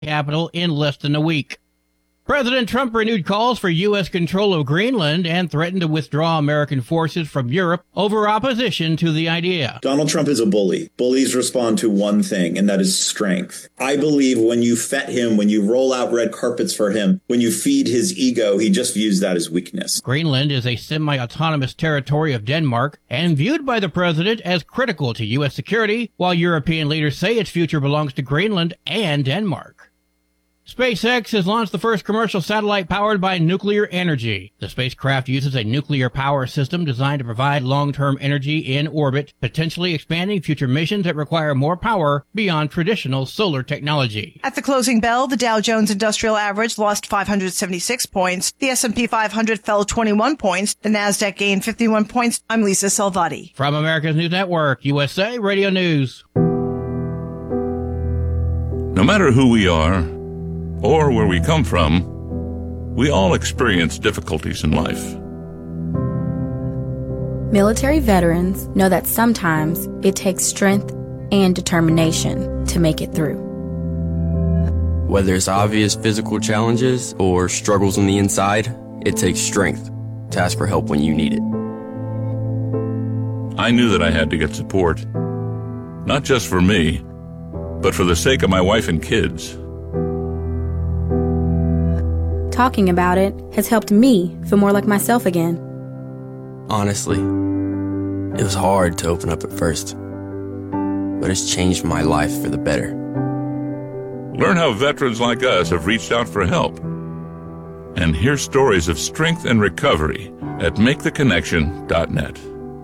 capital in less than a week. President Trump renewed calls for U.S. control of Greenland and threatened to withdraw American forces from Europe over opposition to the idea. Donald Trump is a bully. Bullies respond to one thing, and that is strength. I believe when you fet him, when you roll out red carpets for him, when you feed his ego, he just views that as weakness. Greenland is a semi-autonomous territory of Denmark and viewed by the president as critical to U.S. security, while European leaders say its future belongs to Greenland and Denmark. SpaceX has launched the first commercial satellite powered by nuclear energy. The spacecraft uses a nuclear power system designed to provide long-term energy in orbit, potentially expanding future missions that require more power beyond traditional solar technology. At the closing bell, the Dow Jones Industrial Average lost 576 points. The S&P 500 fell 21 points. The Nasdaq gained 51 points. I'm Lisa Salvati. From America's News Network, USA Radio News. No matter who we are, or where we come from, we all experience difficulties in life. Military veterans know that sometimes it takes strength and determination to make it through. Whether it's obvious physical challenges or struggles on the inside, it takes strength to ask for help when you need it. I knew that I had to get support, not just for me, but for the sake of my wife and kids. Talking about it has helped me feel more like myself again. Honestly, it was hard to open up at first, but it's changed my life for the better. Learn how veterans like us have reached out for help. And hear stories of strength and recovery at MakeTheConnection.net.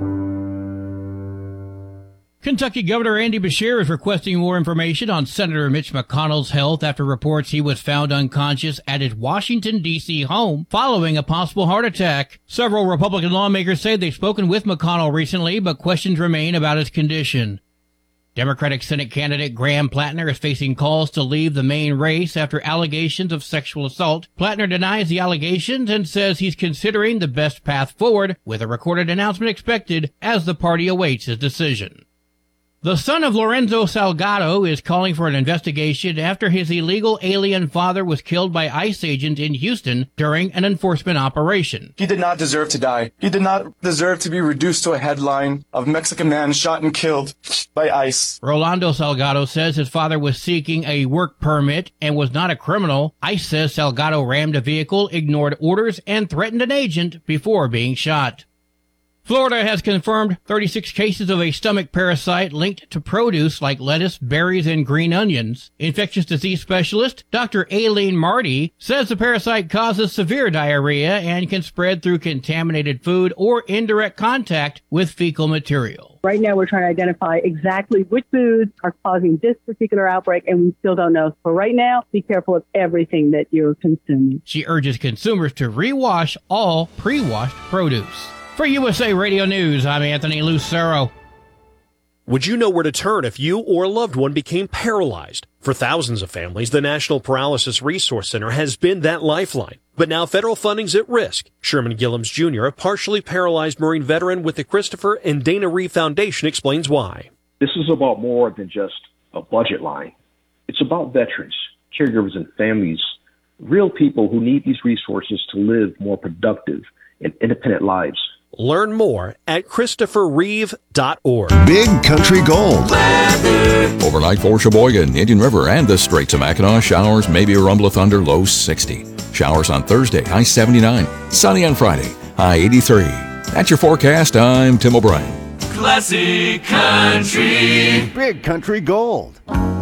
Kentucky Governor Andy Beshear is requesting more information on Senator Mitch McConnell's health after reports he was found unconscious at his Washington, D.C. home following a possible heart attack. Several Republican lawmakers say they've spoken with McConnell recently, but questions remain about his condition. Democratic Senate candidate Graham Plattner is facing calls to leave the main race after allegations of sexual assault. Plattner denies the allegations and says he's considering the best path forward, with a recorded announcement expected as the party awaits his decision. The son of Lorenzo Salgado is calling for an investigation after his illegal alien father was killed by ICE agents in Houston during an enforcement operation. He did not deserve to die. He did not deserve to be reduced to a headline of Mexican man shot and killed by ICE. Rolando Salgado says his father was seeking a work permit and was not a criminal. ICE says Salgado rammed a vehicle, ignored orders, and threatened an agent before being shot. Florida has confirmed 36 cases of a stomach parasite linked to produce like lettuce, berries, and green onions. Infectious disease specialist Dr. Aileen Marty says the parasite causes severe diarrhea and can spread through contaminated food or indirect contact with fecal material. Right now, we're trying to identify exactly which foods are causing this particular outbreak, and we still don't know. So right now, be careful of everything that you're consuming. She urges consumers to rewash all pre-washed produce. For USA Radio News, I'm Anthony Lucero. Would you know where to turn if you or a loved one became paralyzed? For thousands of families, the National Paralysis Resource Center has been that lifeline. But now federal funding's at risk. Sherman Gillums Jr., a partially paralyzed Marine veteran with the Christopher and Dana Reeve Foundation, explains why. This is about more than just a budget line. It's about veterans, caregivers, and families, real people who need these resources to live more productive and independent lives. Learn more at ChristopherReeve.org. Big Country Gold. Overnight for Sheboygan, Indian River, and the Straits of Mackinac. Showers, maybe a rumble of thunder, low 60. Showers on Thursday, high 79. Sunny on Friday, high 83. That's your forecast. I'm Tim O'Brien. Classic Country. Big Country Gold.